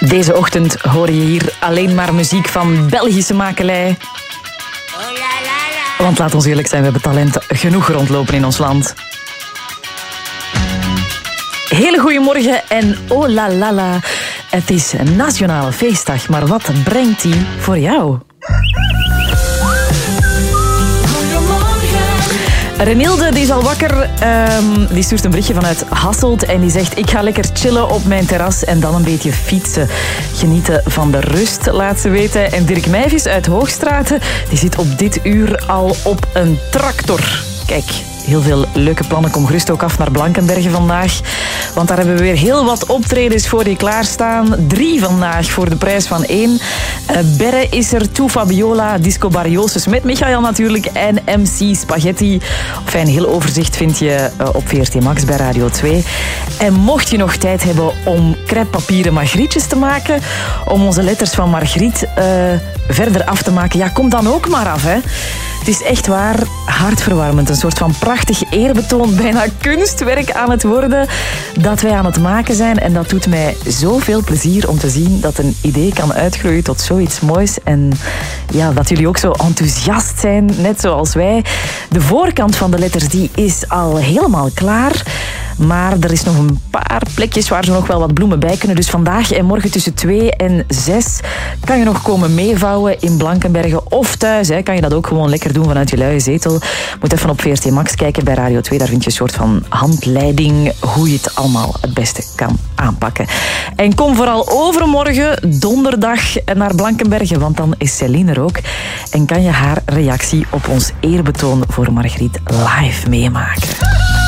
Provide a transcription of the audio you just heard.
Deze ochtend hoor je hier alleen maar muziek van Belgische makelij. Want laat ons eerlijk zijn, we hebben talenten genoeg rondlopen in ons land. Hele goeiemorgen en oh la la la. Het is een nationale feestdag, maar wat brengt die voor jou? Renilde, die is al wakker. Die stuurt een berichtje vanuit Hasselt en die zegt: ik ga lekker chillen op mijn terras en dan een beetje fietsen. Genieten van de rust, laat ze weten. En Dirk Meijvis uit Hoogstraten, die zit op dit uur al op een tractor. Kijk, heel veel leuke plannen. Kom gerust ook af naar Blankenberge vandaag. Want daar hebben we weer heel wat optredens voor je klaarstaan. 3 vandaag voor de prijs van 1. Berre is er, Toe Fabiola, Disco Barriosus met Michael natuurlijk en MC Spaghetti. Een heel overzicht vind je op VRT Max bij Radio 2. En mocht je nog tijd hebben om crêpepapieren margrietjes te maken, om onze letters van Margriet verder af te maken, ja, kom dan ook maar af, hè. Het is echt waar hartverwarmend. Een soort van prachtig eerbetoon, bijna kunstwerk aan het worden dat wij aan het maken zijn. En dat doet mij zoveel plezier om te zien dat een idee kan uitgroeien tot zoiets moois. En ja, dat jullie ook zo enthousiast zijn, net zoals wij. De voorkant van de letters die is al helemaal klaar. Maar er is nog een paar plekjes waar zo nog wel wat bloemen bij kunnen. Dus vandaag en morgen tussen 2 en 6 kan je nog komen meevouwen in Blankenberge of thuis. Hè. Kan je dat ook gewoon lekker doen vanuit je luie zetel. Moet even op VRT Max kijken bij Radio 2. Daar vind je een soort van handleiding hoe je het allemaal het beste kan aanpakken. En kom vooral overmorgen, donderdag, naar Blankenberge. Want dan is Céline er ook. En kan je haar reactie op ons eerbetoon voor Margriet live meemaken.